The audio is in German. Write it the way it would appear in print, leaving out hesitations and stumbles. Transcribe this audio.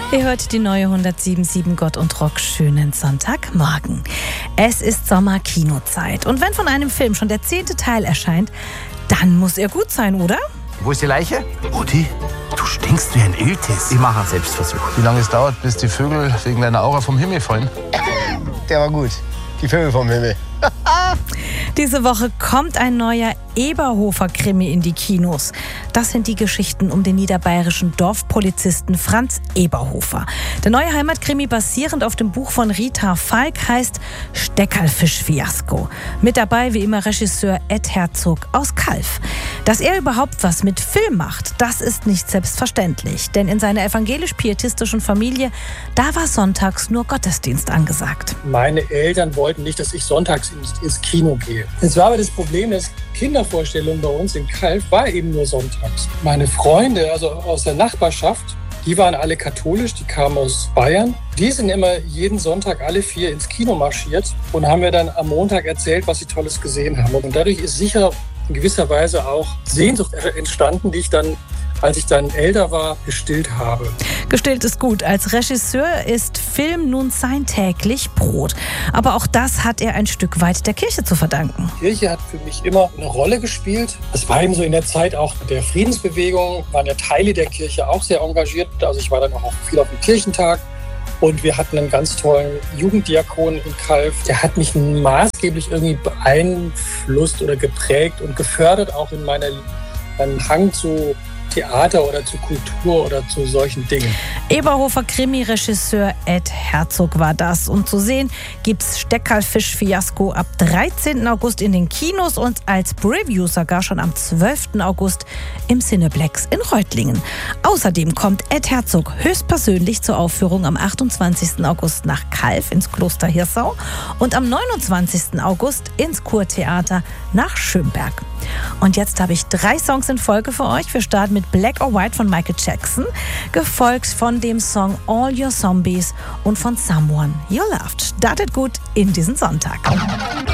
Ihr hört die neue 107.7 Gott und Rock. Schönen Sonntagmorgen. Es ist Sommerkinozeit. Und wenn von einem Film schon der 10. Teil erscheint, dann muss er gut sein, oder? Wo ist die Leiche? Mutti, du stinkst wie ein Iltis. Ich mache einen Selbstversuch. Wie lange es dauert, bis die Vögel wegen deiner Aura vom Himmel fallen? Der war gut. Die Vögel vom Himmel. Diese Woche kommt ein neuer Eberhofer-Krimi in die Kinos. Das sind die Geschichten um den niederbayerischen Dorfpolizisten Franz Eberhofer. Der neue Heimatkrimi, basierend auf dem Buch von Rita Falk, heißt Steckerlfisch-Fiasko. Mit dabei wie immer Regisseur Ed Herzog aus Calw. Dass er überhaupt was mit Film macht, das ist nicht selbstverständlich. Denn in seiner evangelisch-pietistischen Familie, da war sonntags nur Gottesdienst angesagt. Meine Eltern wollten nicht, dass ich sonntags ins Kino gehe. Es war aber das Problem, dass Kindervorstellung bei uns in Calw war eben nur sonntags. Meine Freunde, also aus der Nachbarschaft, die waren alle katholisch, die kamen aus Bayern. Die sind immer jeden Sonntag alle 4 ins Kino marschiert und haben mir dann am Montag erzählt, was sie Tolles gesehen haben. Und dadurch ist sicher in gewisser Weise auch Sehnsucht entstanden, die ich dann, als ich dann älter war, gestillt habe. Gestillt ist gut. Als Regisseur ist Film nun sein täglich Brot. Aber auch das hat er ein Stück weit der Kirche zu verdanken. Die Kirche hat für mich immer eine Rolle gespielt. Es war eben so in der Zeit auch der Friedensbewegung, waren ja Teile der Kirche auch sehr engagiert. Also ich war dann auch viel auf dem Kirchentag. Und wir hatten einen ganz tollen Jugenddiakon in Calw. Der hat mich maßgeblich irgendwie beeinflusst oder geprägt und gefördert, auch in meinem Hang zu Theater oder zu Kultur oder zu solchen Dingen. Eberhofer-Krimi-Regisseur Ed Herzog war das. Und zu sehen gibt's Steckerlfisch-Fiasko ab 13. August in den Kinos und als Preview sogar schon am 12. August im Cineplex in Reutlingen. Außerdem kommt Ed Herzog höchstpersönlich zur Aufführung am 28. August nach Calw ins Kloster Hirsau und am 29. August ins Kurtheater nach Schönberg. Und jetzt habe ich 3 Songs in Folge für euch. Wir starten mit Black or White von Michael Jackson, gefolgt von dem Song All Your Zombies und von Someone You Loved. Startet gut in diesen Sonntag.